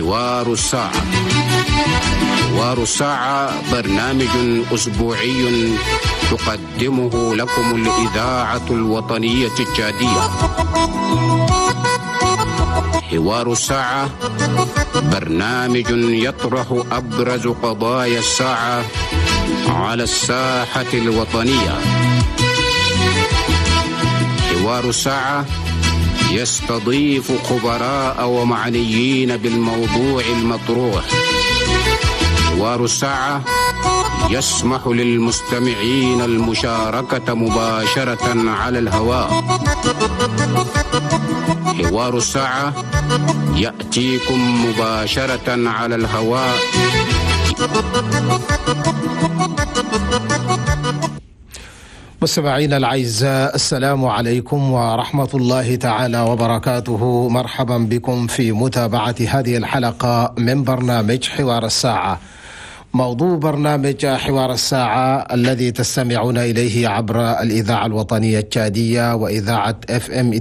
حوار الساعة. حوار الساعة برنامج أسبوعي تقدمه لكم الإذاعة الوطنية التشادية. حوار الساعة برنامج يطرح أبرز قضايا الساعة على الساحة الوطنية. حوار الساعة يستضيف خبراء ومعنيين بالموضوع المطروح. حوار الساعة يسمح للمستمعين المشاركة مباشرة على الهواء. حوار الساعة يأتيكم مباشرة على الهواء. مستمعينا الأعزاء، السلام عليكم ورحمة الله تعالى وبركاته. مرحبا بكم في متابعة هذه الحلقة من برنامج حوار الساعة. موضوع برنامج حوار الساعة الذي تستمعون إليه عبر الإذاعة الوطنية التشادية وإذاعة FM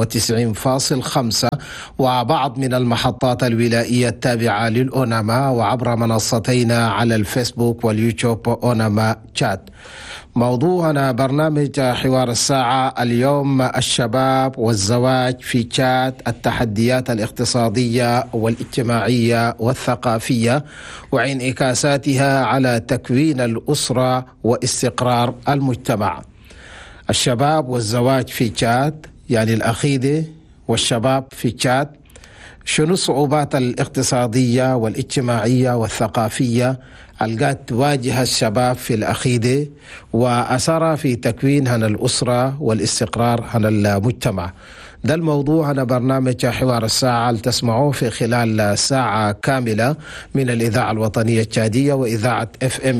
92.5 وبعض من المحطات الولائية التابعة للأوناما، وعبر منصتينا على الفيسبوك واليوتيوب أوناما تشات. موضوعنا برنامج حوار الساعة اليوم الشباب والزواج في تشاد، التحديات الاقتصادية والاجتماعية والثقافية وانعكاساتها على تكوين الأسرة واستقرار المجتمع. الشباب والزواج في تشاد، يعني الأخيدة والشباب في تشاد، شنو الصعوبات الاقتصادية والاجتماعية والثقافية القات تواجه الشباب في الأخيدة وأثر في تكوين هنا الأسرة والاستقرار هنا المجتمع؟ ده الموضوع هنا برنامج حوار الساعة اللي تسمعوه في خلال ساعة كاملة من الإذاعة الوطنية التشادية وإذاعة FM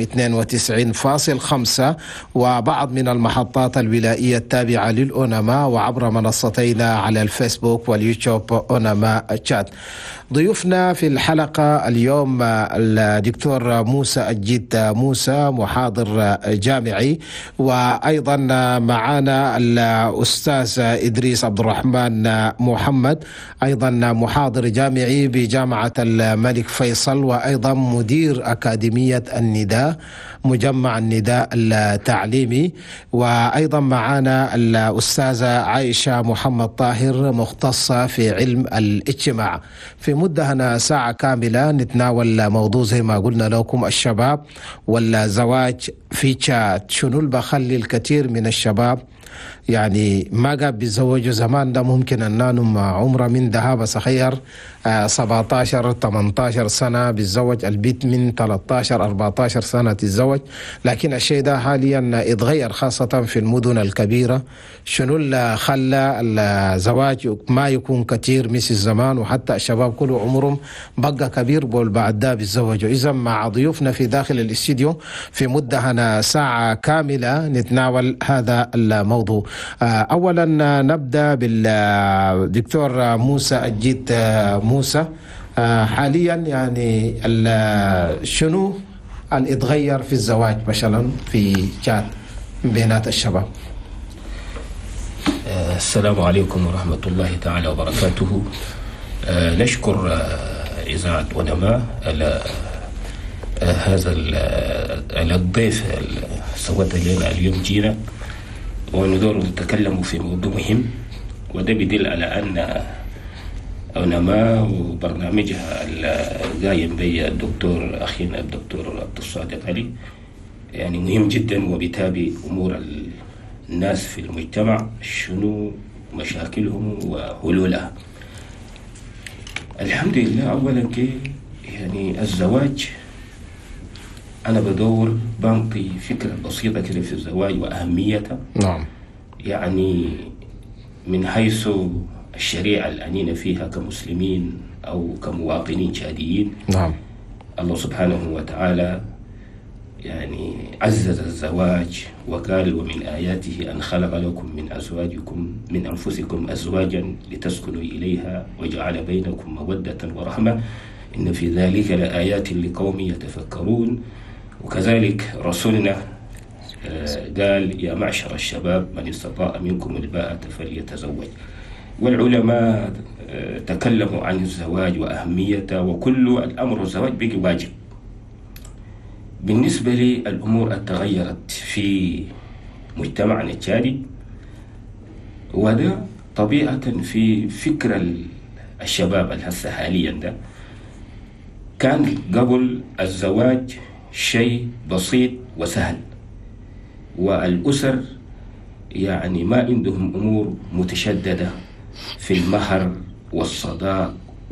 92.5 وبعض من المحطات الولائية التابعة للأوناما، وعبر منصتينا على الفيسبوك واليوتيوب أوناما تشات. ضيوفنا في الحلقة اليوم الدكتور موسى الجيد موسى، محاضر جامعي، وأيضا معنا الأستاذ إدريس عبد الرحمن محمد، أيضا محاضر جامعي بجامعة الملك فيصل، وأيضا مدير أكاديمية النداء، مجمع النداء التعليمي، وأيضا معنا الأستاذة عائشة محمد طاهر، مختصة في علم الاجتماع. في مدة هنا ساعة كاملة نتناول موضوع زي ما قلنا لكم، الشباب والزواج في تشاد. شنو اللي بخلي الكثير من الشباب يعني ما قاب بيتزوجوا زمان؟ ده ممكن أنهم عمره من ذهب صغير 17 18 سنة بيتزوج، البيت من 13 14 سنة تتزوج، لكن الشيء ده حاليا اتغير خاصة في المدن الكبيرة. شنو اللي خلى الزواج ما يكون كثير مثل زمان، وحتى الشباب كله عمرهم بقى كبير بول بعد ده بيتزوجوا؟ إذا مع ضيوفنا في داخل الاستديو في مدة هنا ساعة كاملة نتناول هذا الموضوع. أولا نبدأ بالدكتور موسى الجيد موسى. حاليا يعني شنو اللي اتغير في الزواج مثلا في تشاد بينات الشباب؟ السلام عليكم ورحمة الله تعالى وبركاته. نشكر إذاعة أوناما على هذا على الضيف سوته لنا اليوم. جينا وندور نتكلم في موضوع مهم، وده بدل على أن أوناما وبرنامجها القايم به الدكتور أخينا الدكتور عبد الصادق علي يعني مهم جدا، وبيتابع أمور الناس في المجتمع، شنو مشاكلهم وحلولها. الحمد لله. أولا يعني الزواج أنا بدور بنطي فكرة بسيطة كده في الزواج وأهميته. نعم. يعني من حيث الشريعة الأنينة فيها كمسلمين أو كمواطنين شاديين. نعم. الله سبحانه وتعالى يعني عزز الزواج وقال: ومن آياته أن خلق لكم من أزواجكم من أنفسكم أزواجا لتسكنوا إليها وجعل بينكم مودة ورحمة إن في ذلك لآيات لقوم يتفكرون. وكذلك رسولنا قال: يا معشر الشباب من استطاع منكم الباءة فليتزوج. والعلماء تكلموا عن الزواج وأهميته، وكل الأمر الزواج بقي واجب. بالنسبة لي الأمور تغيرت في مجتمعنا التشادي، وده طبيعة في فكر الشباب الهسه حاليا. ده كان قبل الزواج شيء بسيط وسهل، والأسر يعني ما عندهم أمور متشددة في المهر والصداق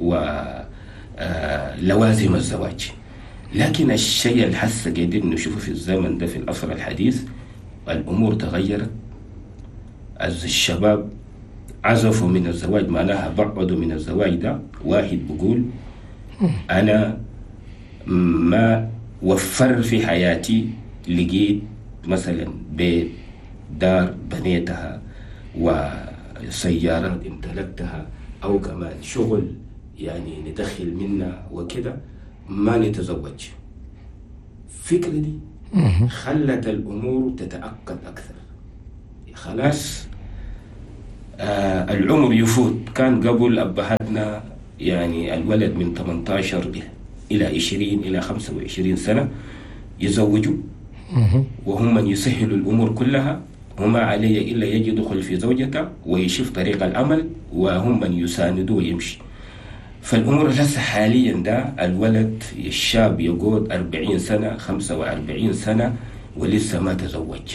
ولوازم الزواج. لكن الشيء الحس قاعدين نشوفه في الزمن ده في العصر الحديث، الأمور تغيرت. الشباب عزفوا من الزواج، معناها بعدوا من الزواج. ده واحد بيقول أنا ما وفر في حياتي، لقيت مثلا بيت، دار بنيتها، وسيارات امتلكتها، أو كمان شغل يعني ندخل منها وكده، ما نتزوج. الفكرة دي خلت الأمور تتعقد أكثر. خلاص العمر يفوت. كان قبل أبهاتنا يعني الولد من 18 إلى 20 إلى 25 سنة يزوجوا، وهم من يسهلوا الأمور كلها، وما عليه إلا يدخل في زوجته ويشوف طريق العمل، وهم من يساندوه ويمشي. فالأمور لسه حاليا ده الولد الشاب يقعد 40 سنة 45 سنة ولسه ما تزوج.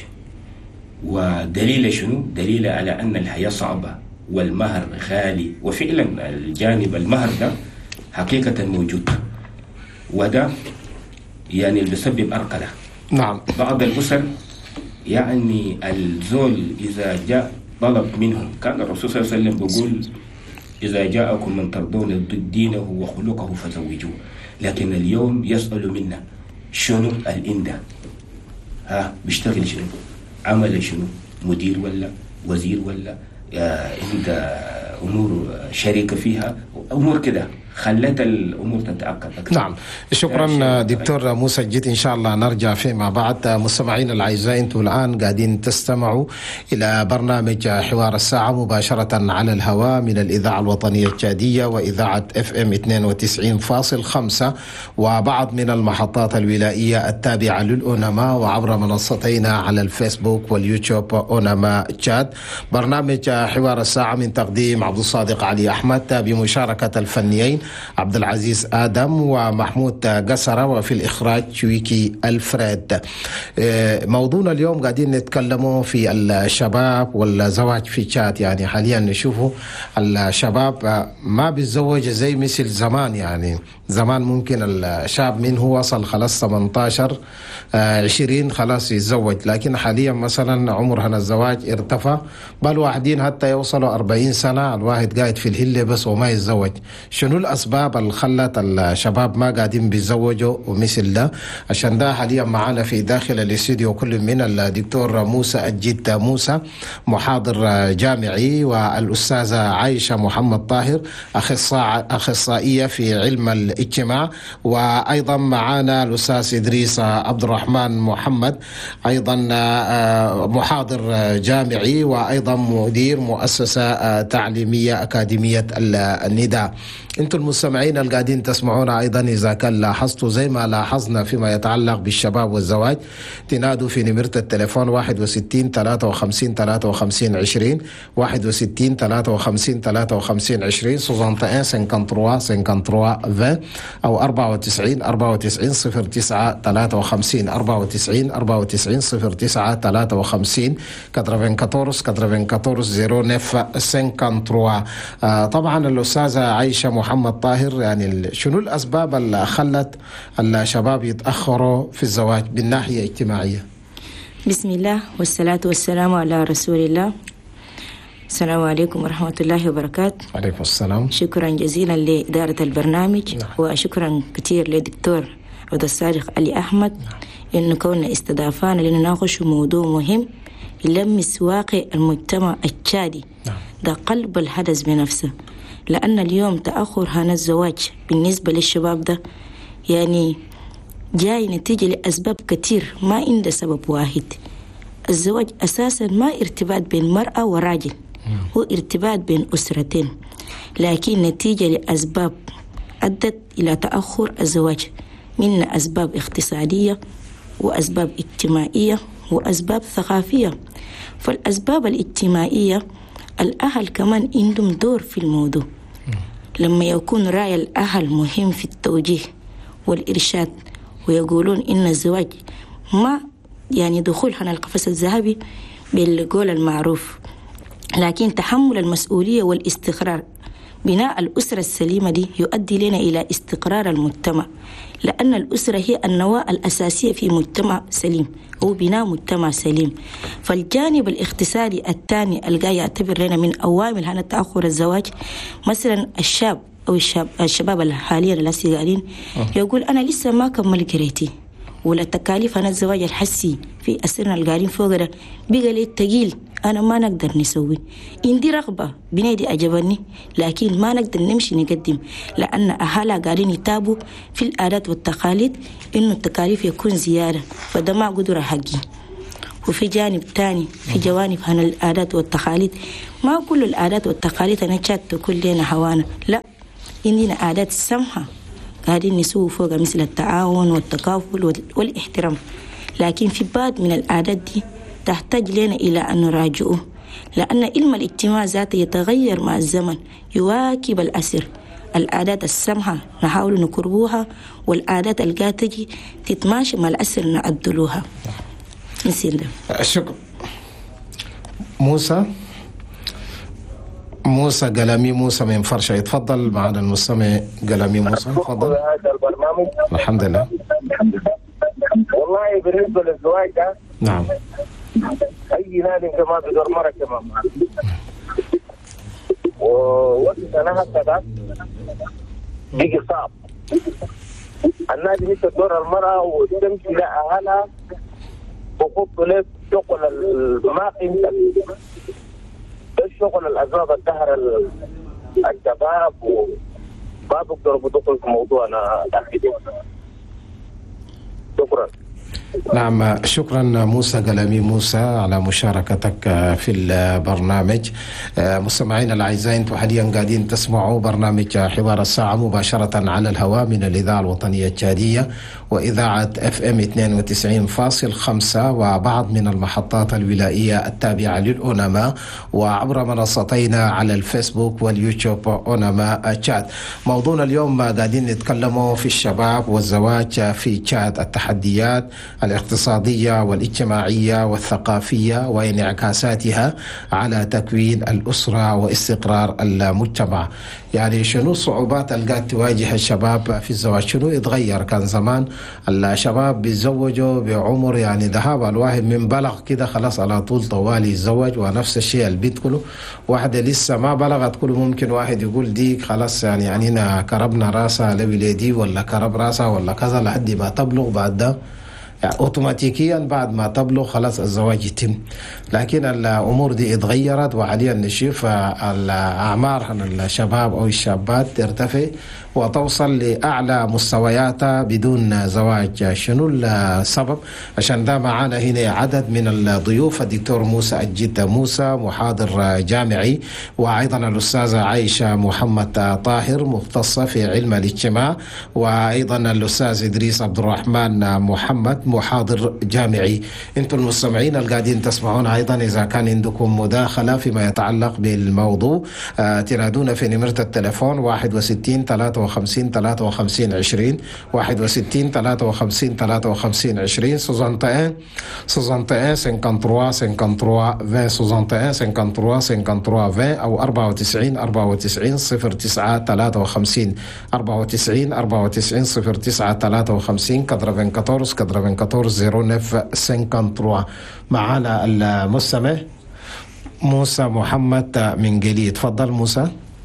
ودليل شنو؟ دليل على أن الحياة صعبة والمهر غالي. وفعلا الجانب المهر ده حقيقة موجود، وده يعني اللي بيسبب أرقلة. نعم. بعض الأسر يعني الزول إذا جاء طلب منهم، كان الرسول صلى الله عليه وسلم بيقول إذا جاءكم من ترضون دينه وخلقه فزوجوه. لكن اليوم يسأل منا شنو الإنده، بيشتغل شنو، عمل شنو، مدير ولا وزير ولا عند أمور شركة فيها، أمور كده خلت الأمور تتعقد أكثر. نعم، شكرا دكتور موسى الجيت. إن شاء الله نرجع فيما بعد. مستمعين الأعزاء، أنتم الآن قاعدين تستمعوا إلى برنامج حوار الساعة مباشرة على الهواء من الإذاعة الوطنية التشادية وإذاعة FM 92.5 وبعض من المحطات الولائية التابعة للأونما، وعبر منصتينا على الفيسبوك واليوتيوب أونما تشاد. برنامج حوار الساعة من تقديم عبد الصادق علي أحمد، بمشاركة الفنيين عبد العزيز آدم ومحمود قسرة، وفي الإخراج شويكي الفريد. موضوعنا اليوم قاعدين نتكلموا في الشباب والزواج في تشاد. يعني حاليا نشوفوا الشباب ما بيتزوج زي مثل زمان. يعني زمان ممكن الشاب من هو وصل خلاص 18 20 خلاص يتزوج، لكن حاليا مثلا عمرنا الزواج ارتفع، بل واحدين حتى يوصلوا 40 سنة الواحد قاعد في الهلة بس وما يتزوج. شنو الأسباب اللي خلت الشباب ما قاعدين بيتزوجوا ومثل ده؟ عشان ده حاليا معنا في داخل الاستوديو كل من الدكتور موسى الجيت موسى، محاضر جامعي، والأستاذة عائشة محمد طاهر، أخصائية في علم الاجتماع، وأيضا معنا الأستاذ إدريس عبد الرحمن محمد، أيضا محاضر جامعي، وأيضا مدير مؤسسة تعليمية أكاديمية النداء. انتم المستمعين اللي قاعدين تسمعونا ايضا اذا كان لاحظتوا زي ما لاحظنا فيما يتعلق بالشباب والزواج، تنادوا في نمرة التليفون 61 53 53 20 61 53 53 20 61 53 53 20 او 94 94 09 53 94 94 09 53 94 94 09 53. طبعا الأستاذة عائشة محمد طاهر، يعني شنو الأسباب اللي خلت الشباب يتأخروا في الزواج بالناحية الاجتماعية؟ بسم الله والصلاة والسلام على رسول الله. السلام عليكم ورحمة الله وبركاته. عليكم السلام. شكرا جزيلا لإدارة البرنامج. وشكرا كثير لدكتور عبد الصادق علي أحمد إنه كوننا استضافانا لنناقش موضوع مهم يلمس واقع المجتمع التشادي. ده قلب الحدث بنفسه، لأن اليوم تأخر هذا الزواج بالنسبة للشباب ده يعني جاي نتيجة لأسباب كتير، ما عنده سبب واحد. الزواج أساسا ما ارتباط بين مرأة وراجل، هو ارتباط بين أسرتين، لكن نتيجة لأسباب أدت إلى تأخر الزواج، منها أسباب اقتصادية وأسباب اجتماعية وأسباب ثقافية. فالأسباب الاجتماعية الأهل كمان عندهم دور في الموضوع، لما يكون رأي الأهل مهم في التوجيه والإرشاد ويقولون إن الزواج ما يعني دخول هنا القفص الذهبي بالقول المعروف، لكن تحمل المسؤولية والاستقرار. بناء الأسرة السليمة دي يؤدي لنا إلى استقرار المجتمع، لأن الأسرة هي النواة الأساسية في مجتمع سليم أو بناء مجتمع سليم. فالجانب الاقتصادي الثاني الجاي يعتبر لنا من عوامل هنا تأخر الزواج، مثلا الشاب أو الشباب الحاليا اللي قاعدين يقول أنا لسه ما كمل قريتي، ولا تكاليف أنا الزواج الحسي في أسرنا القاعدين فوق ده بقى لي تقيل، أنا ما نقدر نسوي. عندي رغبة بنادي أجبني، لكن ما نقدر نمشي نقدم، لأن أهلها قاعدين يتابوا في العادات والتقاليد إنه التكاليف يكون زيادة، فده ما قدر حقي. وفي جانب تاني في جوانب هنا العادات والتقاليد، ما كل العادات والتقاليد أنا تكون لنا هوانا، لا، عندنا عادات سمحة قاعدين نسوي فوق، مثل التعاون والتكافل والاحترام. لكن في بعض من العادات دي تحتاج لنا إلى أن نراجعه، لأن علم الاجتماع ذاته يتغير مع الزمن يواكب الأسر. العادات السمحة نحاول نكربوها، والعادات القاعدة تجي تتماشى مع الأسر نعدلوها. نسير شكرا. موسى قلمي موسى من فرشة، يتفضل معنا المستمع قلمي موسى، تفضل. هذا البرنامج الحمد لله. والله بالنسبة للزواج ده، نعم، أي نادي كمان بدور مرة كمان، ووقت أنا هسه ده بيجي صعب. النادي هي تدور المرأة وتمشي لأهلها وخطوا لك شغل ما قيمتك، الشغل الأسباب الدهر الشباب، وما بقدر بدخل في موضوعنا داخلي. شكرا. نعم، شكرا موسى قلمي موسى على مشاركتك في البرنامج. مستمعينا الأعزاء، انتم حاليا قاعدين تسمعوا برنامج حوار الساعة مباشرة على الهواء من الإذاعة الوطنية التشادية وإذاعة FM 92.5 وبعض من المحطات الولائية التابعة للأونما، وعبر منصتينا على الفيسبوك واليوتيوب أونما تشاد. موضوعنا اليوم قاعدين نتكلموا في الشباب والزواج في تشاد، التحديات الاقتصادية والاجتماعية والثقافية وانعكاساتها على تكوين الأسرة واستقرار المجتمع. يعني شنو الصعوبات اللي قاعد تواجه الشباب في الزواج؟ شنو يتغير؟ كان زمان الشباب بيتزوجوا بعمر يعني ذهاب الواحد من بلغ كده خلاص على طول طوالي يتزوج، ونفس الشيء البنت كله واحدة لسه ما بلغت كله ممكن واحد يقول ديك خلاص يعني كربنا راسها لولادي ولا كرب راسها ولا كذا لحد ما تبلغ، بعد ده يعني اوتوماتيكيا بعد ما تبلغ خلاص الزواج يتم. لكن الامور دي اتغيرت، وحاليا نشوف الاعمار الشباب او الشابات ترتفع وتوصل لاعلى مستوياتها بدون زواج. شنو السبب؟ عشان ده معانا هنا عدد من الضيوف، الدكتور موسى الجد موسى محاضر جامعي، وايضا الاستاذه عائشه محمد طاهر مختصه في علم الاجتماع، وايضا الاستاذ ادريس عبد الرحمن محمد محاضر جامعي. انتم المستمعين اللي قاعدين تسمعون ايضا اذا كان عندكم مداخله فيما يتعلق بالموضوع تنادونا في نمره التليفون 61 53 53 20 61 53 53 20 61 53 53 20 61 53 53 20 او 94 94 09 53 94 94 09 53 94 09 معانا المستمع موسى محمد من قليل. تفضل موسى.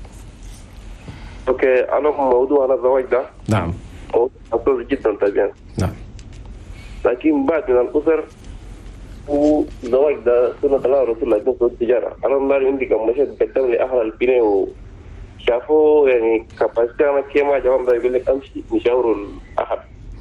اوكي، انا موضوع الزواج ده نعم حساس جدا طبعا. نعم، لكن بعد من الاسر والزواج ده سنة الله رسول الله يكون التجاره. انا ما عندي كم مشهد قدم لي اهل البناء وشافوا يعني كاباسيتي انا كيما جواب ده يقول لك امشي نشاور الاهل.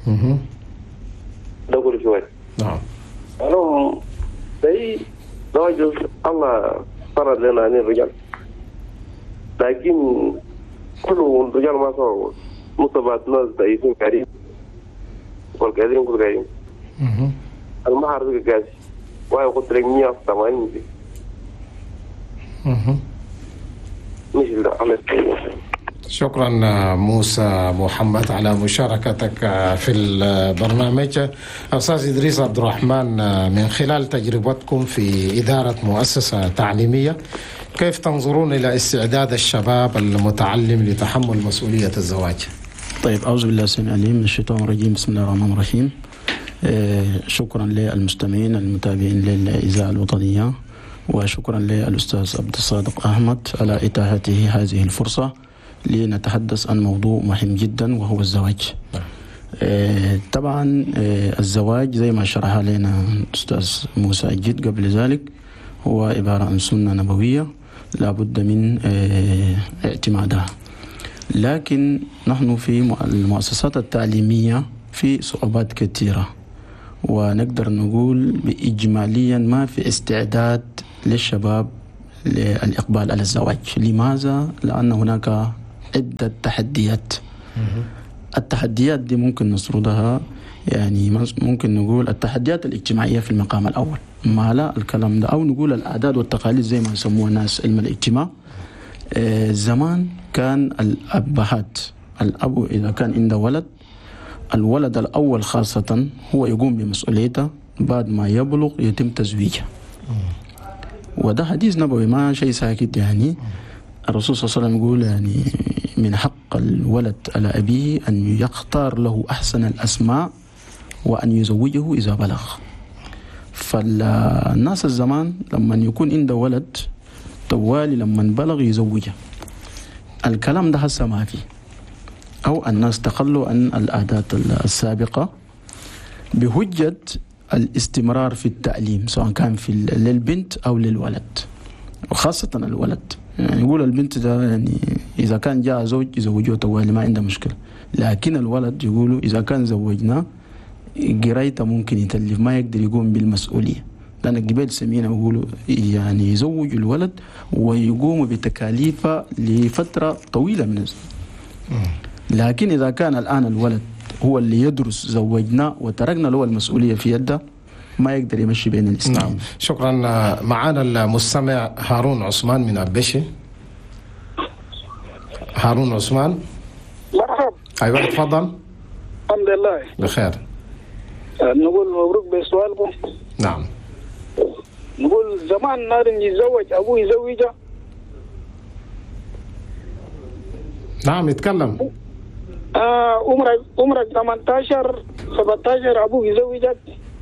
ده كل شوي. نعم. انا زي زواج الله فرض لنا عن الرجال، لكن كل الرجال ما سووا مصابات ناس ضعيفين قاعدين والقاعدين كل قاعدين المهر بقى قاسي واي قلت لك 180 دي مش اللي عملت. شكرا موسى محمد على مشاركتك في البرنامج. أستاذ إدريس عبد الرحمن، من خلال تجربتكم في إدارة مؤسسة تعليمية، كيف تنظرون إلى استعداد الشباب المتعلم لتحمل مسؤولية الزواج؟ طيب، أعوذ بالله السميع العليم من الشيطان الرجيم، بسم الله الرحمن الرحيم. شكرا للمستمعين المتابعين للإذاعة الوطنية، وشكرا للأستاذ عبد الصادق أحمد على إتاحته هذه الفرصة لنتحدث عن موضوع مهم جدا وهو الزواج. طبعا الزواج زي ما شرح لنا الأستاذ موسى أجد قبل ذلك هو عبارة عن سنة نبوية لابد من اعتمادها، لكن نحن في المؤسسات التعليمية في صعوبات كثيرة، ونقدر نقول بإجماليا ما في استعداد للشباب للإقبال على الزواج. لماذا؟ لأن هناك عدة تحديات. التحديات دي ممكن نسردها، يعني ممكن نقول التحديات الاجتماعية في المقام الأول، ما لا الكلام ده، أو نقول الأعداد والتقاليد زي ما يسموها الناس علم الاجتماع. زمان كان الأبهات، الأب إذا كان عنده ولد، الولد الأول خاصة هو يقوم بمسؤوليته، بعد ما يبلغ يتم تزويجه. وده حديث نبوي ما شيء ساكت. يعني الرسول صلى الله عليه وسلم يقول يعني من حق الولد على أبيه أن يختار له أحسن الأسماء وأن يزوجه إذا بلغ. فالناس الزمان لما يكون عنده ولد طوالي لما بلغ يزوجه. الكلام ده هسه ما فيه، أو الناس تخلوا عن العادات السابقة بهجة الاستمرار في التعليم، سواء كان في للبنت أو للولد، وخاصة الولد. يعني يقول البنت ده يعني إذا كان جاء زوج يزوجوه طوالي ما عنده مشكلة، لكن الولد يقولوا إذا كان زوجناه قرايته ممكن يتلف، ما يقدر يقوم بالمسؤولية. لأن الجبال سمينا يقولوا يعني يزوج الولد ويقوم بتكاليفه لفترة طويلة من الزمن. لكن إذا كان الآن الولد هو اللي يدرس زوجناه وتركنا له المسؤولية في يده، ما يقدر يمشي بين الإسلام. نعم. شكرا. معنا المستمع هارون عثمان من أبشي. هارون عثمان، مرحبا. أيوة تفضل. الحمد لله بخير. نقول مبروك بسؤالكم. نعم. نقول زمان نار يتزوج أبوه يزوجه. نعم يتكلم. عمرك 18 17 أبوه يزوجك،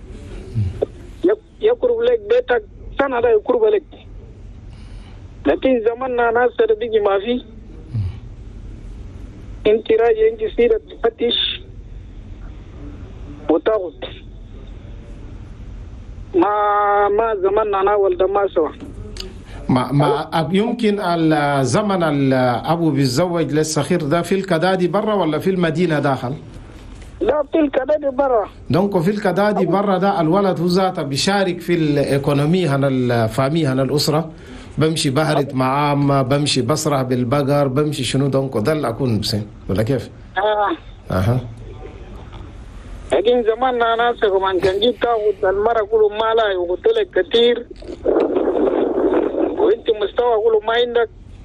يقرب لك بيتك سنة لا يقرب لك. لكن زماننا ناس بيجي ما في، انت راجع انت سيرة تفتش وتاخد. ما زماننا ناول ده ما سوا. ما يمكن الزمن الأبو بيتزوج للصغير ده في الكدادي برا ولا في المدينة داخل؟ لا في الكدادي برا. دونك في الكدادي برا ده الولد هو ذاته بيشارك في الإيكونومي هنا الفامي هنا الأسرة، بمشي بهرت معاه، بمشي بسرح بالبقر، بمشي شنو دونك ده اللي أكون بسين ولا كيف؟ لكن زماننا ناس كمان كان جيت تاخد المرة كله ما لا يقول لك كثير، وانت مستوى كله ما عندك،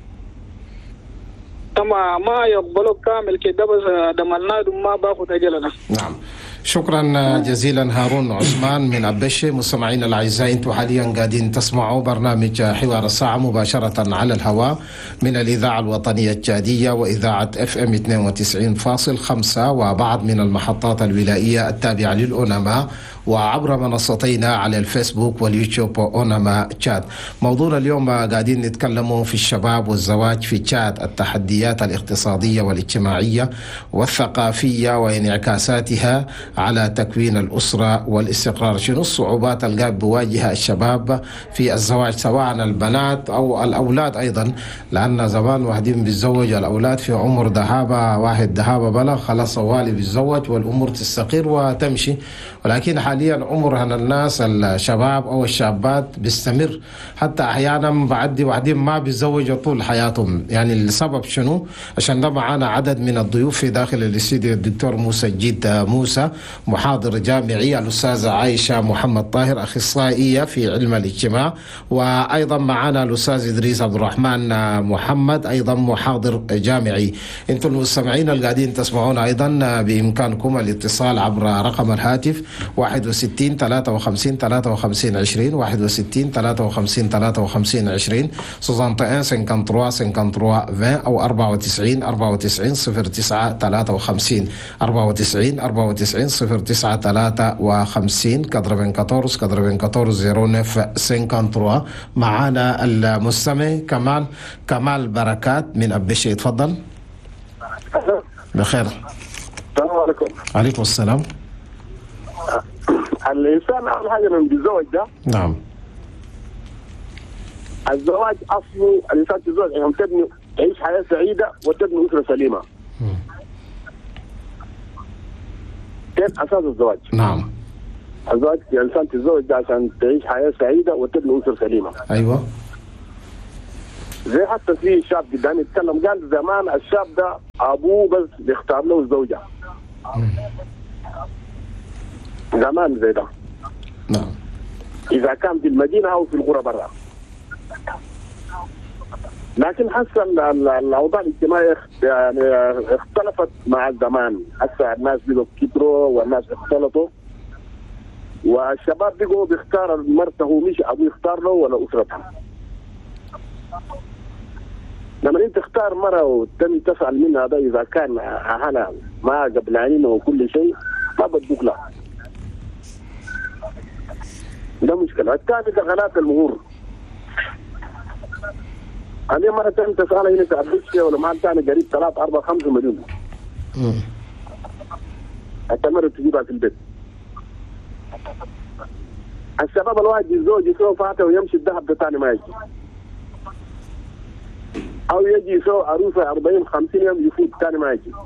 اما ما يقبلوك كامل كده، بس دملنا ما باخد اجلنا. نعم. شكرا جزيلا هارون عثمان من أبشي. مستمعينا الأعزاء، انتم حاليا قاعدين تسمعوا برنامج حوار الساعة مباشرة على الهواء من الإذاعة الوطنية الجادية وإذاعة FM 92.5 وبعض من المحطات الولائية التابعة للأونما، وعبر منصتينا على الفيسبوك واليوتيوب أونما تشاد. موضوعنا اليوم قاعدين نتكلموا في الشباب والزواج في تشاد، التحديات الاقتصادية والاجتماعية والثقافية وانعكاساتها على تكوين الأسرة والاستقرار. شنو الصعوبات اللي قاعد بواجهها الشباب في الزواج، سواء البنات أو الأولاد أيضا، لأن زمان واحدين بيتزوج الأولاد في عمر دهابة، واحد دهابة بلغ خلاص والي بيتزوج والأمور تستقر وتمشي. ولكن حاليا حاليا عمر الناس الشباب أو الشابات بيستمر، حتى أحيانا بعدي بعدين ما بيتزوجوا طول حياتهم. يعني السبب شنو؟ عشان ده معانا عدد من الضيوف في داخل الاستديو، الدكتور موسى جيد موسى محاضر جامعي، الأستاذة عائشة محمد طاهر أخصائية في علم الاجتماع، وأيضا معنا الأستاذ إدريس عبد الرحمن محمد أيضا محاضر جامعي. أنتم المستمعين القاعدين تسمعون أيضا بإمكانكم الاتصال عبر رقم الهاتف 61 53 53 20 61 53 53 20 61 53 53 20 أو 94 94 09 53 94 94 09 53 94 09 53. معانا المستمع كمال بركات من أبشي، تفضل. بخير. السلام عليكم. عليكم السلام. الإنسان أول حاجة لما بيتزوج ده، نعم، الزواج أصله الإنسان تتزوج عشان تبني تعيش حياة سعيدة وتبني أسرة سليمة. كيف أساس الزواج؟ نعم، الزواج الإنسان تتزوج ده عشان تعيش حياة سعيدة وتبني أسرة سليمة. أيوة. زي حتى في شاب قدامي يتكلم قال زمان الشاب ده أبوه بس بيختار له الزوجة. زمان زي ده. نعم. إذا كان في المدينة أو في القرى برا. لكن حسن الأوضاع الاجتماعية يعني اختلفت مع الزمان، هسه الناس بقوا كبروا والناس اختلطوا، والشباب بقوا بيختار مرته مش أبوه يختار له ولا أسرتها. لما انت تختار مرة وتم تسأل منها ده إذا كان أهلها ما قبلانين وكل شيء ما بدوك لها. ده مشكلة. الثاني دخلات المهور. هذه مرة تم تسألها هنا تعبتش ولا ما ثاني قريب 3 4 5 مليون. حتى مرة تجيبها في البيت. الشباب الواحد يتزوج يسوي فاتة ويمشي الذهب ده ثاني ما يجي. أو يجي يسوي عروسة 40 50 يوم يفوت ثاني ما يجي.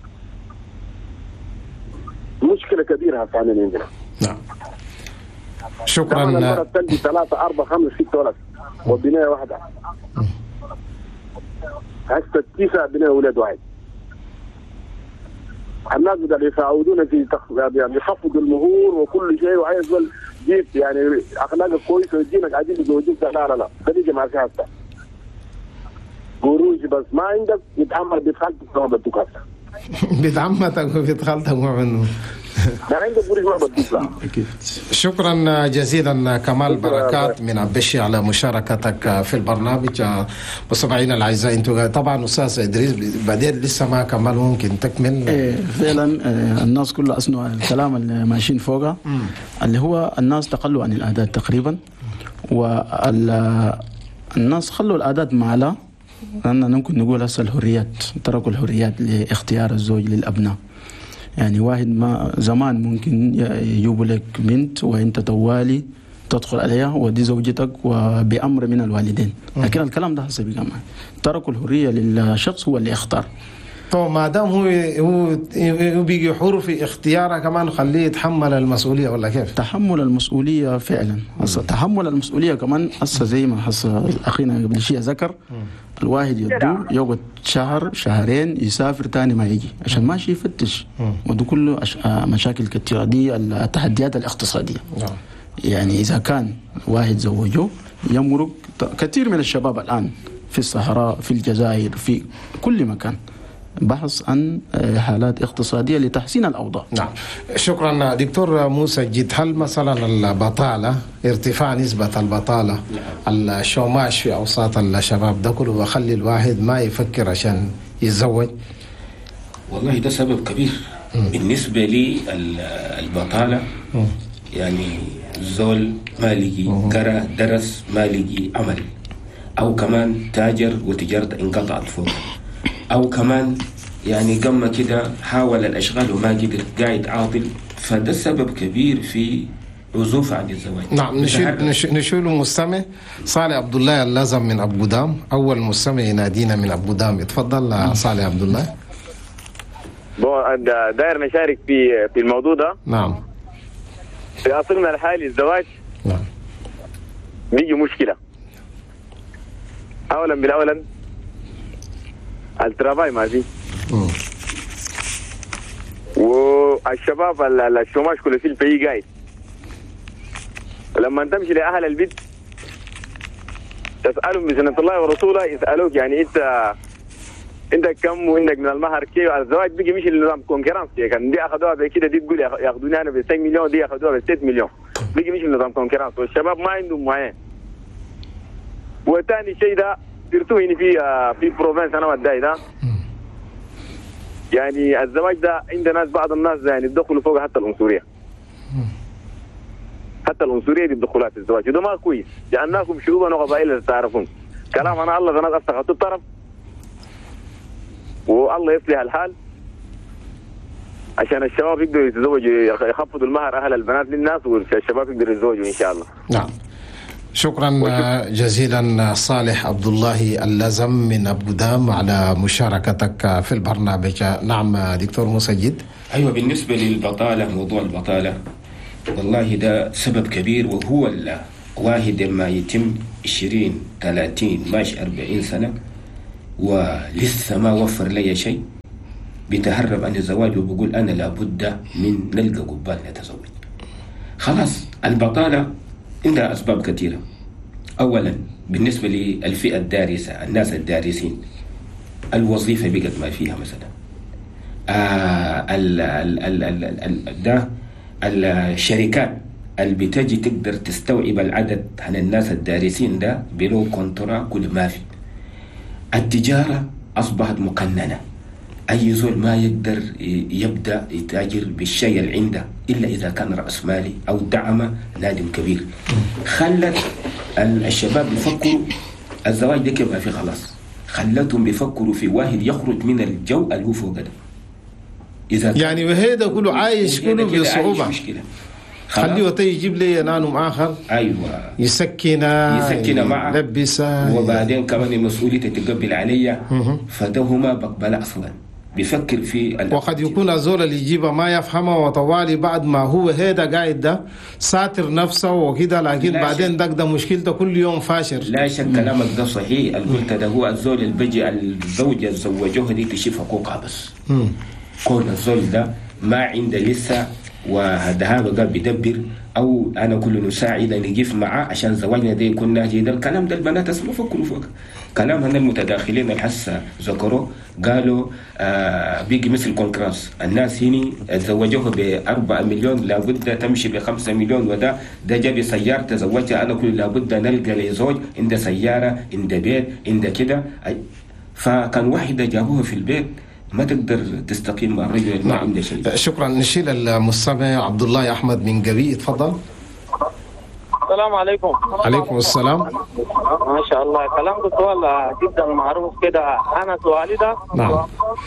مشكلة كبيرة ثانيا عندنا. نعم. شكرا. المرة تلقي 3 4 5 6 ولد وبناية واحدة. هسه 9 بناية ولد واحد. الناس بدأوا يساعدونا في يعني يخفضوا المهور وكل شيء، وعايز جيت يعني أخلاقك كويسة ويدينك قاعدين يزوجوك. لا لا لا خليك مع سياسة قروش بس ما عندك يتعمل بخالتك ما بدوك هسه. بتعمتك وبتخالتك ومنه. ما عندك قروش ما بدوك لا. شكرا جزيلا كمال بركات من أبشي على مشاركتك في البرنامج. مستمعينا الأعزاء، انتم طبعا أستاذ إدريس بعدين لسه ما كمال ممكن تكمل. فعلا الناس كلها أسمعوا الكلام اللي ماشيين فوقه، اللي هو الناس تقلوا عن العادات تقريبا، والناس خلوا العادات معلا، لأننا ممكن نقول هسه الحريات، تركوا الحريات لاختيار الزوج للأبناء. يعني واحد ما زمان ممكن يجيبوا لك بنت وانت توالي تدخل عليها ودي زوجتك وبأمر من الوالدين، لكن الكلام ده هسه بقى تركوا الحرية للشخص هو اللي يختار. طب ما دام هو بيجي حر في اختياره كمان خليه يتحمل المسؤوليه ولا كيف؟ تحمل المسؤوليه فعلا. هسه تحمل المسؤوليه كمان هسه زي ما هسه اخينا قبل شيء ذكر، الواحد يدو يقعد شهر شهرين يسافر تاني ما يجي عشان ماشي يفتش، ودو كله مشاكل كثيره. دي التحديات الاقتصاديه. يعني اذا كان واحد زوجه يمرق كثير من الشباب الان في الصحراء في الجزائر في كل مكان بحث عن حالات اقتصادية لتحسين الأوضاع. نعم. شكرا دكتور موسى جيد. هل مثلا البطالة، ارتفاع نسبة البطالة، الشوماش في أوساط الشباب ده كله بخلي الواحد ما يفكر عشان يتزوج؟ والله ده سبب كبير. بالنسبة لي البطالة يعني الزول ما لقي قرأ درس ما لقي عمل، أو كمان تاجر وتجارته انقطعت فوق، أو كمان يعني قم كده حاول الأشغال وما قدر قاعد عاطل. فده سبب كبير في عزوف عن الزواج. نعم. نشيل مستمع صالح عبد الله اللازم من أبو دام، أول مستمع ينادينا من أبو دام. اتفضل صالح عبد الله. داير نشارك في الموضوع ده. نعم. في عصرنا الحالي الزواج بيجي مشكلة. أولا بالأولا الترافاي ما في، والشباب الشوماش كله في البي قايد. لما تمشي لأهل البيت تسألهم بسنة الله ورسوله، يسألوك يعني انت كم وعندك من المهر كيف. الزواج بيجي مش النظام كونكرانس، كان دي اخذوها بكده، دي تقول ياخذوني انا ب 6 مليون، دي ياخذوها ب 6 مليون، بيجي مش النظام كونكرانس، والشباب ما عندهم معين. وثاني شيء ده درتوه هنا في بروفنس انا والداي ده، يعني الزواج ده عند ناس، بعض الناس يعني بيدخلوا فوق حتى العنصريه، حتى العنصريه دي بدخلات الزواج، وده ما كويس. جعلناكم شعوبا وقبائل تعرفون. كلام انا الله غنى استغطوا الطرف، والله يصلح الحال عشان الشباب يقدروا يتزوجوا، يخفضوا المهر اهل البنات للناس، والشباب يقدروا يتزوجوا ان شاء الله. نعم، شكرا جزيلا صالح عبد الله اللزم من ابو دام على مشاركتك في البرنامج. نعم دكتور مسجد. ايوه، بالنسبه للبطاله، موضوع البطاله والله ده سبب كبير، وهو واحد لما يتم 20 30 ماشي 40 سنه ولسه ما وفر لي شيء، بيتهرب عن الزواج وبيقول أنا لابد من نلقى قبال نتزوج. خلاص، البطالة عندها أسباب كثيرة. أولا بالنسبة للفئة الدارسة، الناس الدارسين، الوظيفة بقت ما فيها مثلا. الشركات اللي بتجي تقدر تستوعب العدد عن الناس الدارسين ده بلو كونترا كل ما في. التجارة أصبحت مقننة، أي زول ما يقدر يبدأ يتاجر بالشيء اللي عنده إلا إذا كان رأس مالي أو دعم نادم كبير. خلت الشباب يفكروا الزواج ده كيف ما في، خلاص خلتهم بيفكروا في واحد يخرج من الجو اللي هو فوق ده. إذا يعني وهذا كله عايش كله بصعوبة، خليه وتي يجيب لي نانم آخر، أيوة يسكن معه، يلبسه، وبعدين كمان المسؤولية تتقبل عليا، فده هما بقبل أصلا بيفكر في وقد يكون الزول اللي يجيبه ما يفهمه، وطوالي بعد ما هو هذا قاعد ده ساتر نفسه وكده، لكن بعدين ده مشكلته كل يوم فاشر. لا شك كلامك ده صحيح. قلت ده هو الزول اللي بيجي الزوجة زوجوها دي تشوف حقوقها بس. كون الزول ده ما عنده لسه وهذا بقى بيدبر، او انا كل نساعد نجيف معاه عشان زواجنا ده يكون ناجي. ده الكلام ده البنات اسمه فكروا فوق كلام هن المتداخلين الحسه ذكروا قالوا بيجي مثل كونكراس، الناس هني تزوجوها ب4 مليون لابد تمشي ب5 مليون، وده جاب سيارة تزوجها. انا كل لابد نلقى لي زوج عنده سيارة عنده بيت عنده كده. فكان واحدة جابوها في البيت ما تقدر تستقيم مع الرجل ما عنده شيء. شكرا. نشيل المستمع عبد الله احمد من قبي، تفضل. السلام عليكم. عليكم السلام. ما شاء الله كلامك سؤال جدا معروف كده. انا سؤالي ده نعم،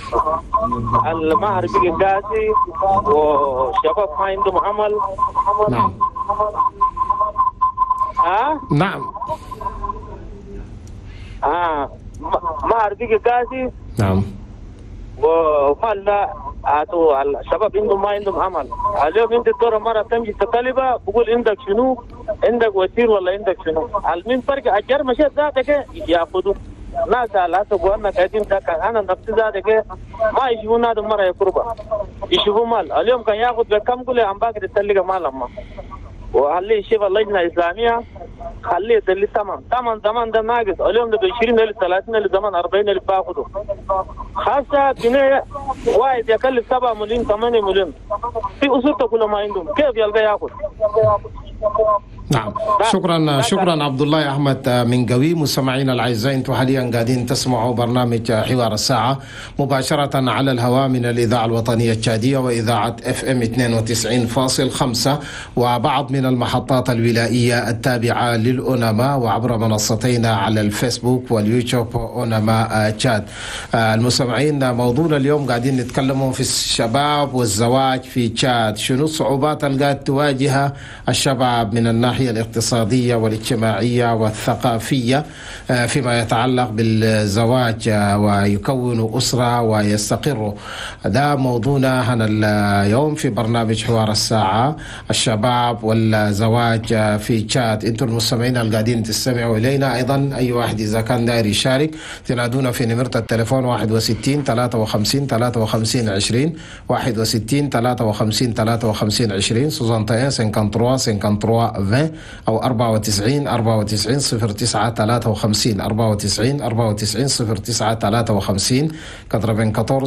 المهر بيجي قاسي والشباب ما عندهم عمل. نعم نعم مهر بيجي قاسي. نعم. وقال لا الشباب عندهم ما عندهم عمل. اليوم انت الدورة مرة تمشي تطلبها بقول عندك شنو؟ عندك وزير ولا عندك شنو؟ المين فرق اجر مشيت ذاتك ياخذوا ناس على حسب وانا قاعدين انا نفسي ذاتك ما يشوفون هذا مرة يقربها يشوفوا مال. اليوم كان ياخذ بكم قول عم باقي تتلقى مال اما وخليه يشوف اللجنة الإسلامية خليه يدلي ثمن زمان ده ناقص. اليوم ده ب 20,000 30,000 زمان 40,000 باخذه. خاصة بناية واحد يكلف 7 مليون 8 مليون في أسرته كلها ما عندهم، كيف يلقى ياخذ؟ نعم. شكرا عبد الله احمد من قوي. مستمعينا الاعزاء، انتم حاليا قاعدين تسمعوا برنامج حوار الساعه مباشره على الهواء من الاذاعه الوطنيه التشاديه واذاعه FM 92.5 وبعض من المحطات الولائيه التابعه للأونما، وعبر منصتينا على الفيسبوك واليوتيوب أونما تشاد. المستمعين، موضوعنا اليوم قاعدين نتكلموا في الشباب والزواج في تشاد. شنو الصعوبات اللي قاعد تواجهها الشباب من الناحيه الناحية الاقتصادية والاجتماعية والثقافية فيما يتعلق بالزواج ويكون أسرة ويستقر. ده موضوعنا هنا اليوم في برنامج حوار الساعة، الشباب والزواج في تشاد. انتم المستمعين القاعدين تستمعوا إلينا، أيضا أي واحد إذا كان داير يشارك تنادونا في نمرة التليفون 61 53 53 20 61 53 53 20 61 53 53 20 أو 94 94 09 53 94 94 09 53 94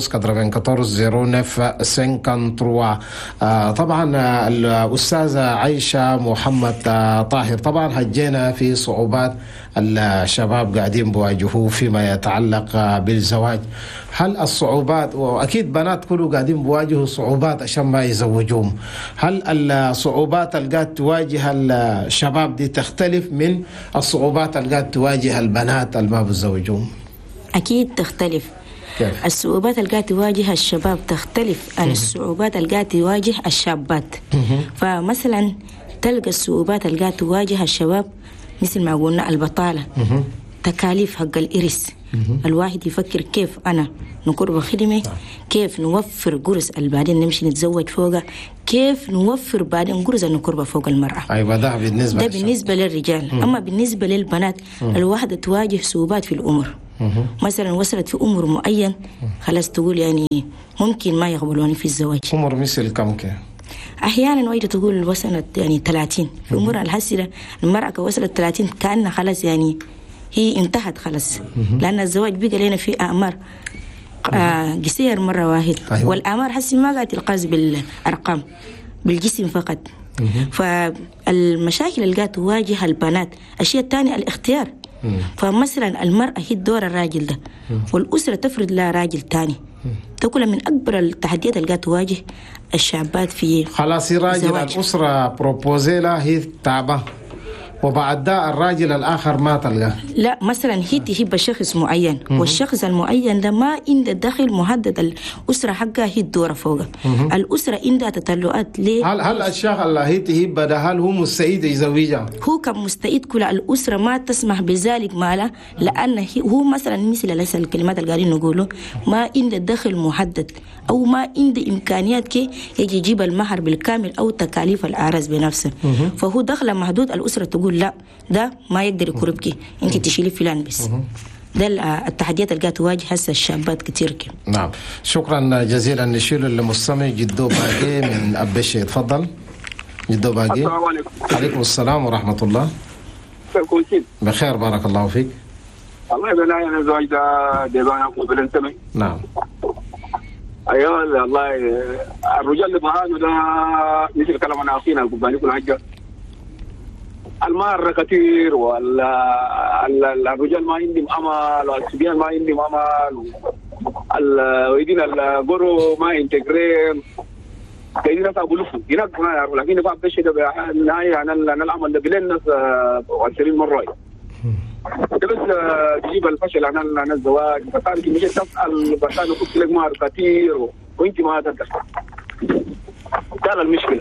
94 09 53. طبعا الأستاذة عائشة محمد طاهر، طبعا هجينا في صعوبات الشباب قاعدين بواجهوه فيما يتعلق بالزواج. هل الصعوبات، وأكيد بنات كله قاعدين بواجهوا صعوبات عشان ما يزوجوهم، هل الصعوبات اللي قاعد تواجه الشباب دي تختلف من الصعوبات اللي قاعد تواجه البنات اللي ما بيزوجوهم؟ أكيد تختلف. كيف؟ الصعوبات اللي قاعد تواجه الشباب تختلف عن الصعوبات اللي قاعد تواجه الشابات. فمثلا تلقى الصعوبات اللي قاعد تواجه الشباب مثل ما قلنا البطالة، تكاليف حق الإرث. الواحد يفكر كيف أنا نقرب خدمة، كيف نوفر قرص بعدين نمشي نتزوج فوقه، كيف نوفر بعدين قرص نقرب فوق المرأة. أيوة، ده بالنسبة للرجال. أما بالنسبة للبنات الواحدة تواجه صعوبات في الأمر. مثلا وصلت في عمر معين خلاص تقول يعني ممكن ما يقبلوني في الزواج. عمر مثل كم كده؟ أحيانا وايدة تقول وصلت يعني 30 في عمرها الحسرة. المرأة وصلت 30 كأنها خلاص يعني هي انتهت خلاص، لأن الزواج بقى لنا في أعمار قصير مرة واحد. أيوة. والأعمار حسي ما قاعد تلقاز بالأرقام، بالجسم فقط. فالمشاكل اللي قاعد تواجه البنات الشيء الثاني الاختيار. فمثلا المرأة هي دور الراجل ده، والأسرة تفرض لها راجل تاني. تقول من أكبر التحديات اللي قاعد تواجه الشابات في خلاص راجل الأسرة بروبوزي لها هي تعبة، وبعد ده الراجل الآخر ما تلقاه. لا، مثلا هي تحب شخص معين، والشخص المعين ده ما عنده دخل محدد، الأسرة حقها هي الدورة فوقه. الأسرة عندها تطلعات ليه. هل الشخص اللي هي تحب ده هل هو مستعد يزوجها؟ هو كان مستعد، كل الأسرة ما تسمح بذلك ماله، لأن هو مثلا مثل ليس الكلمات اللي قاعدين نقوله ما عنده دخل محدد، أو ما عنده إمكانيات كي يجي يجيب المهر بالكامل أو تكاليف العرس بنفسه. فهو دخل محدود، الأسرة تقول لا ده ما يقدر يكربكي، انت تشيلي فلان بس. ده التحديات اللي قاعد تواجه هسه الشابات كتير كده. نعم، شكرا جزيلا. نشيل المستمع جدو باقي من أبشي. تفضل جدو باقي. السلام عليكم. عليكم السلام ورحمة الله. كويسين؟ بخير بارك الله فيك. الله يبارك أنا زوج ده ديبانا قبل سنة. نعم. أيوة الله الرجال اللي بهانو ده مثل كلام أنا أخينا القباني كل حاجة المار كثير، والرجال ما عندهم أمل، والصبيان ما عندهم أمل، ويدين القرو ما ينتجرين كيدين ناس أبولفوا هناك ما يعرفوا، لكن بعض الشيء ده بالنهاية أنا العمل ده بلين ناس 20 مرة بس تجيب الفشل عن الزواج. بس مش تسأل بس أنا قلت لك مار كثير وأنت ما تدرس، ده المشكلة.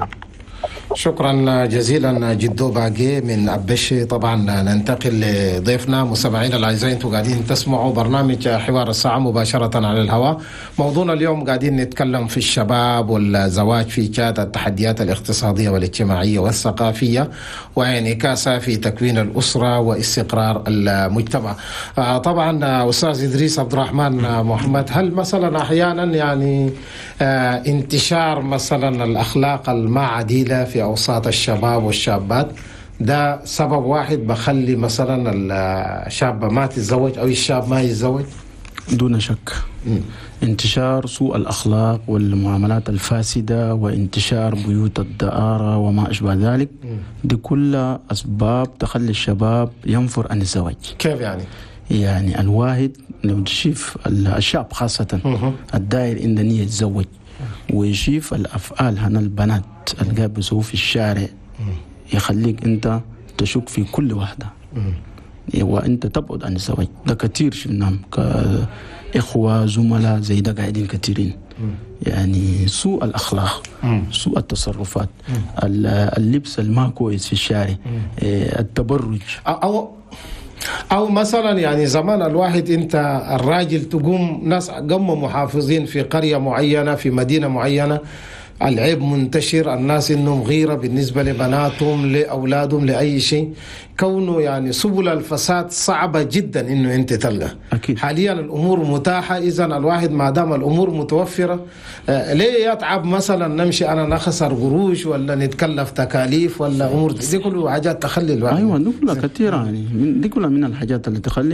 شكرا جزيلا جدو باقي من أبشي. طبعا ننتقل لضيفنا. مستمعين الأعزاء، انتم قاعدين تسمعوا برنامج حوار الساعة مباشرة على الهواء. موضوعنا اليوم قاعدين نتكلم في الشباب والزواج في تشاد، التحديات الاقتصادية والاجتماعية والثقافية وانعكاسها في تكوين الأسرة واستقرار المجتمع. طبعا أستاذ إدريس عبد الرحمن محمد، هل مثلا أحيانا يعني انتشار مثلا الأخلاق الما عديلة في أوساط الشباب والشابات ده سبب واحد بخلي مثلا الشاب ما تتزوج أو الشاب ما يتزوج؟ دون شك. انتشار سوء الأخلاق والمعاملات الفاسدة وانتشار بيوت الدعارة وما أشبه ذلك، دي كلها أسباب تخلي الشباب ينفر عن الزواج. كيف يعني؟ يعني الواحد لو تشوف الشاب خاصة الداير إن نية يتزوج ويشوف الأفعال هنا البنات اللي قاعد بيسووا في الشارع يخليك أنت تشك في كل واحدة وأنت تبعد عن الزواج. ده كتير شفناهم إخوة زملاء زي ده قاعدين كثيرين. يعني سوء الأخلاق، سوء التصرفات، اللبس الما كويس في الشارع، التبرج، أو مثلا يعني زمان الواحد أنت الراجل تقوم ناس قاموا محافظين في قرية معينة في مدينة معينة، العيب منتشر، الناس إنهم غيرة بالنسبة لبناتهم لأولادهم لأي شيء، كونه يعني سبل الفساد صعبة جدا إنه أنت تلقى. أكيد. حاليا الأمور متاحة، إذا الواحد ما دام الأمور متوفرة ليه يتعب مثلا نمشي أنا نخسر قروش ولا نتكلف تكاليف ولا أمور دي كلها حاجات تخلي الواحد. أيوة دي كلها كثيرة، يعني دي كلها من الحاجات اللي تخلي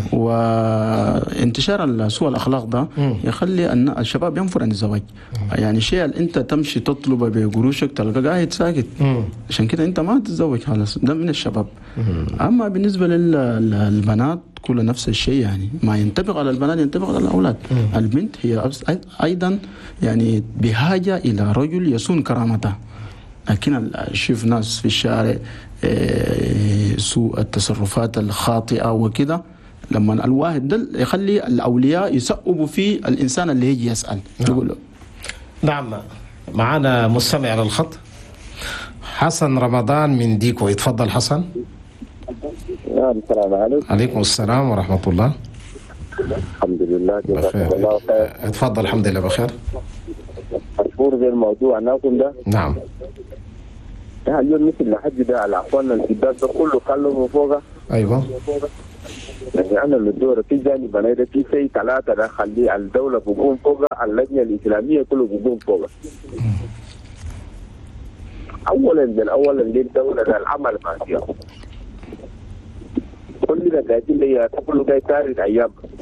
وانتشار سوء الأخلاق ده يخلي أن الشباب ينفر عن الزواج. يعني شيء أنت تمشي تطلب بقروشك تلقى قاعد ساكت، عشان كده أنت ما تتزوج خلاص، ده من الشباب. أما بالنسبة للبنات كل نفس الشيء، يعني ما ينطبق على البنات ينطبق على الأولاد. البنت هي أيضا يعني بحاجة إلى رجل يصون كرامتها. لكن شوف ناس في الشارع سوء التصرفات الخاطئة وكده، لما الواحد ده يخلي الأولياء يسأبوا في الإنسان اللي يجي يسأل. نعم، معنا مستمع على الخط حسن رمضان من ديكو، يتفضل حسن. السلام عليكم. عليكم السلام ورحمة الله. الحمد لله بخير. الله خير. اتفضل. الحمد لله بخير. مشهور بالموضوع ناكل ده. نعم. ده اليوم مثل لحد ده على اخواننا الكبار ده كله كلهم فوقه. ايوه. يعني انا الدور في جانب انا ده في شيء ثلاثه ده خلي الدوله بقوم فوقه، اللجنه الاسلاميه كله بقوم فوقه. اولا للدوله ده العمل ما فيها. كل ده قاعدين لي كله جاي تاريخ ايام